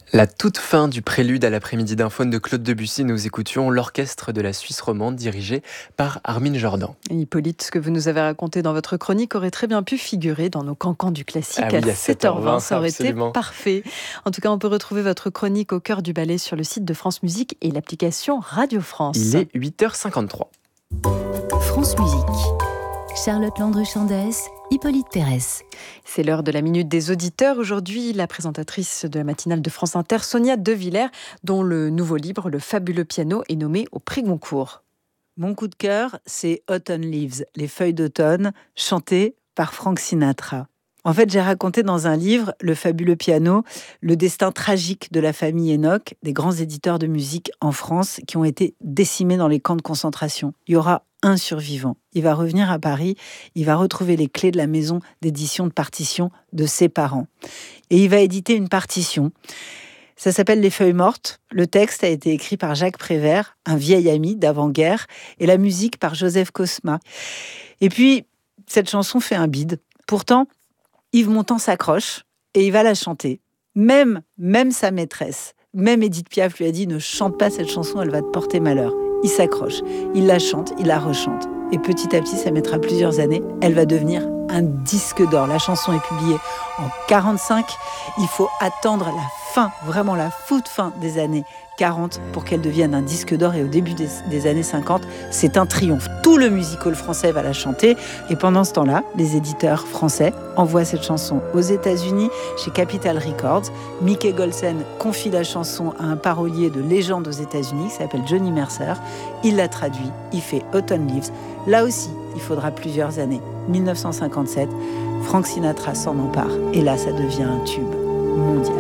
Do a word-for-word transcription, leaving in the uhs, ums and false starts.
La toute fin du prélude à l'après-midi d'Infone de Claude Debussy, nous écoutions l'orchestre de la Suisse romande dirigé par Armin Jordan. Et Hippolyte, ce que vous nous avez raconté dans votre chronique aurait très bien pu figurer dans nos cancans du classique Ah oui, à à sept heures vingt. Ça aurait absolument. été parfait. En tout cas, on peut retrouver votre chronique au cœur du ballet sur le site de France Musique et l'application Radio France. Il est huit heures cinquante-trois. France Musique. Charlotte Landru-Chandès, Hippolyte Pérez. C'est l'heure de la Minute des auditeurs. Aujourd'hui, la présentatrice de la matinale de France Inter, Sonia De Villers, dont le nouveau livre, Le fabuleux piano, est nommé au prix Goncourt. Mon coup de cœur, c'est Autumn Leaves, les feuilles d'automne, chantées par Frank Sinatra. En fait, j'ai raconté dans un livre, Le fabuleux piano, le destin tragique de la famille Enoch, des grands éditeurs de musique en France qui ont été décimés dans les camps de concentration. Il y aura un survivant. Il va revenir à Paris, il va retrouver les clés de la maison d'édition de partition de ses parents. Et il va éditer une partition. Ça s'appelle Les feuilles mortes. Le texte a été écrit par Jacques Prévert, un vieil ami d'avant-guerre, et la musique par Joseph Cosma. Et puis, cette chanson fait un bide. Pourtant, Yves Montand s'accroche et il va la chanter. Même, même sa maîtresse, même Édith Piaf lui a dit « Ne chante pas cette chanson, elle va te porter malheur ». Il s'accroche, il la chante, il la rechante. Et petit à petit, ça mettra plusieurs années, elle va devenir un disque d'or. La chanson est publiée en quarante-cinq. Il faut attendre la fin, vraiment la toute fin des années quarante pour qu'elle devienne un disque d'or. Et au début des, des années cinquante, c'est un triomphe. Tout le music hall français va la chanter. Et pendant ce temps-là, les éditeurs français envoient cette chanson aux États-Unis, chez Capitol Records. Mickey Golsen confie la chanson à un parolier de légende aux États-Unis qui s'appelle Johnny Mercer. Il la traduit, il fait Autumn Leaves. Là aussi, il faudra plusieurs années. dix-neuf cent cinquante-sept, Frank Sinatra s'en empare. Et là, ça devient un tube mondial.